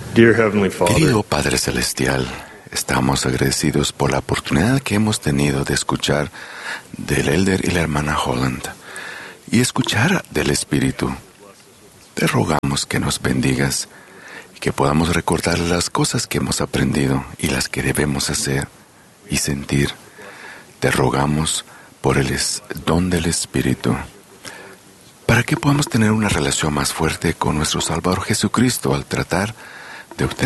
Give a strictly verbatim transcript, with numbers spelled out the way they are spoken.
Dear Heavenly Father, Querido Padre Celestial, estamos agradecidos por la oportunidad que hemos tenido de escuchar del Elder y la hermana Holland y escuchar del Espíritu. Te rogamos que nos bendigas y que podamos recordar las cosas que hemos aprendido y las que debemos hacer y sentir. Te rogamos por el es- don del Espíritu, para que podamos tener una relación más fuerte con nuestro Salvador Jesucristo al tratar de obtener